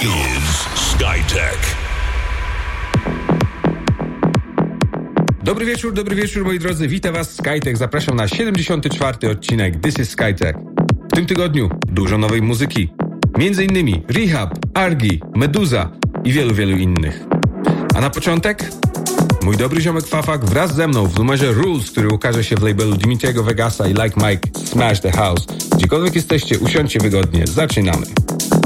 is Skytech. Dobry wieczór moi drodzy, witam was Skytech, zapraszam na 74. odcinek This is Skytech. W tym tygodniu dużo nowej muzyki, między innymi Rehab, Argy, Meduza i wielu innych. A na początek mój dobry ziomek Fafak wraz ze mną w numerze Rules, który ukaże się w labelu Dimitriego Vegasa i Like Mike Smash the House. Gdziekolwiek jesteście, usiądźcie wygodnie, zaczynamy.